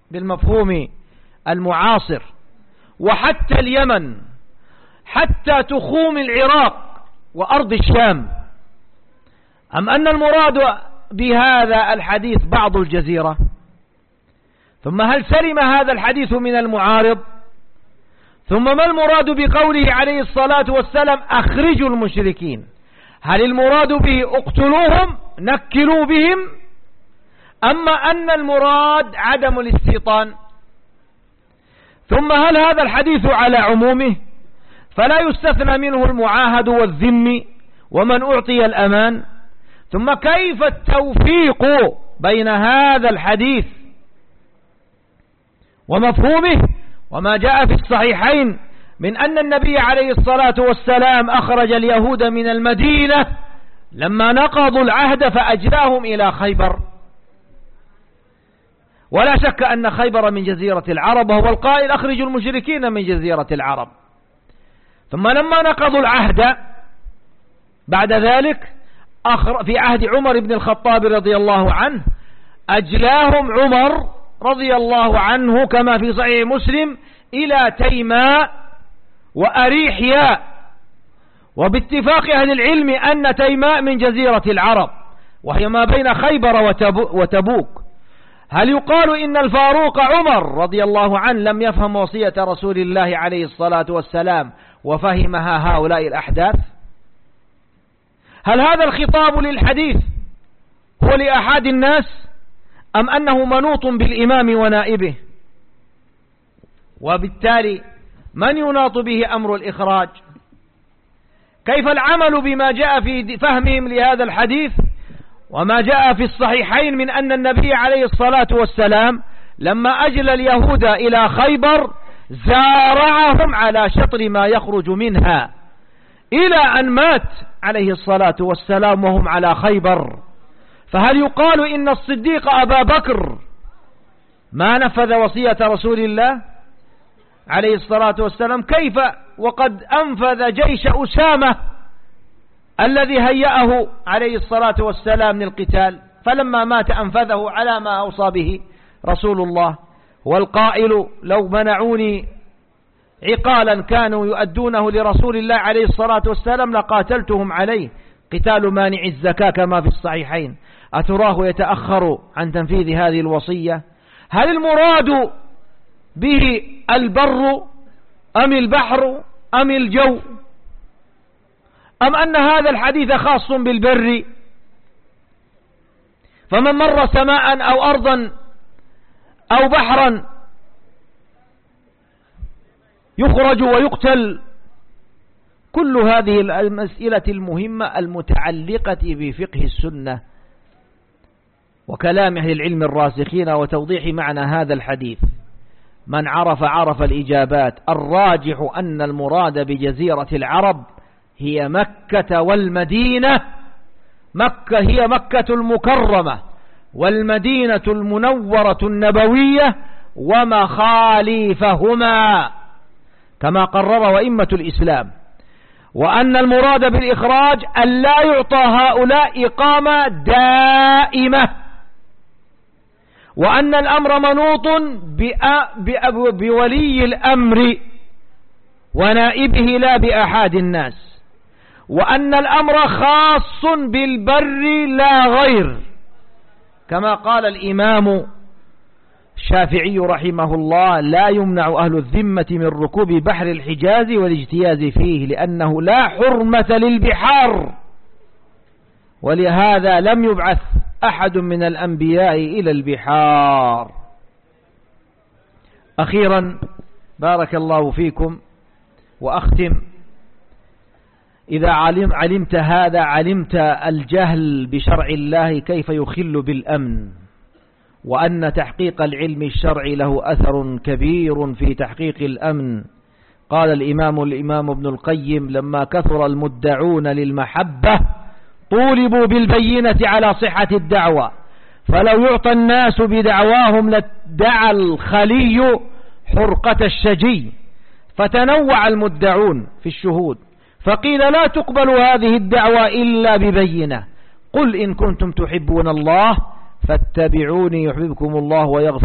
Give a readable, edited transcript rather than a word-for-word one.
بالمفهوم المعاصر، وحتى اليمن، حتى تخوم العراق وأرض الشام، أم أن المراد بهذا الحديث بعض الجزيرة؟ ثم هل سلم هذا الحديث من المعارض؟ ثم ما المراد بقوله عليه الصلاة والسلام أخرجوا المشركين؟ هل المراد به اقتلوهم نكلوا بهم، أما أن المراد عدم الاستيطان؟ ثم هل هذا الحديث على عمومه فلا يستثنى منه المعاهد والذمي ومن أعطي الأمان؟ ثم كيف التوفيق بين هذا الحديث ومفهومه وما جاء في الصحيحين من أن النبي عليه الصلاة والسلام أخرج اليهود من المدينة لما نقضوا العهد فأجلاهم إلى خيبر؟ ولا شك أن خيبر من جزيرة العرب، وهو القائل أخرجوا المشركين من جزيرة العرب. ثم لما نقضوا العهد بعد ذلك في عهد عمر بن الخطاب رضي الله عنه أجلاهم عمر رضي الله عنه كما في صحيح مسلم إلى تيماء وأريحياء، وباتفاق أهل العلم أن تيماء من جزيرة العرب وهي ما بين خيبر وتبوك. هل يقال إن الفاروق عمر رضي الله عنه لم يفهم وصية رسول الله عليه الصلاة والسلام وفهمها هؤلاء الأحداث؟ هل هذا الخطاب للحديث هو لأحد الناس أم أنه منوط بالإمام ونائبه؟ وبالتالي من يناط به أمر الإخراج؟ كيف العمل بما جاء في فهمهم لهذا الحديث وما جاء في الصحيحين من أن النبي عليه الصلاة والسلام لما أجل اليهود إلى خيبر زارعهم على شطر ما يخرج منها إلى أن مات عليه الصلاة والسلام وهم على خيبر؟ فهل يقال إن الصديق أبا بكر ما نفذ وصية رسول الله عليه الصلاة والسلام؟ كيف وقد أنفذ جيش أسامة الذي هيأه عليه الصلاة والسلام للقتال، فلما مات أنفذه على ما أوصى به رسول الله. والقائل لو منعوني عقالا كانوا يؤدونه لرسول الله عليه الصلاة والسلام لقاتلتهم عليه، قتال مانع الزكاة كما في الصحيحين. أتراه يتأخر عن تنفيذ هذه الوصية؟ هل المراد به البر أم البحر أم الجو، أم أن هذا الحديث خاص بالبر؟ فمن مر سماء أو أرضا أو بحرا يخرج ويقتل. كل هذه المسألة المهمة المتعلقة بفقه السنة وكلام أهل العلم الراسخين وتوضيح معنى هذا الحديث. من عرف الإجابات. الراجح أن المراد بجزيرة العرب هي مكة والمدينة. مكة هي مكة المكرمة، والمدينة المنورة النبوية ومخاليفهما كما قرر أئمة الإسلام. وأن المراد بالإخراج أن لا يعطى هؤلاء إقامة دائمة، وأن الأمر منوط بولي الأمر ونائبه لا بأحد الناس، وأن الأمر خاص بالبر لا غير، كما قال الإمام الشافعي رحمه الله: لا يمنع أهل الذمة من ركوب بحر الحجاز والاجتياز فيه لأنه لا حرمة للبحار، ولهذا لم يبعث أحد من الأنبياء إلى البحار. أخيرا بارك الله فيكم وأختم: إذا علمت هذا علمت الجهل بشرع الله كيف يخل بالأمن، وأن تحقيق العلم الشرعي له أثر كبير في تحقيق الأمن. قال الإمام ابن القيم: لما كثر المدعون للمحبة طولبوا بالبينة على صحة الدعوة، فلو يعطى الناس بدعواهم لادعى الخلي حرقة الشجي، فتنوع المدعون في الشهود، فقيل: لا تقبل هذه الدعوة إلا ببينة. قل إن كنتم تحبون الله فاتبعوني يحببكم الله ويغفر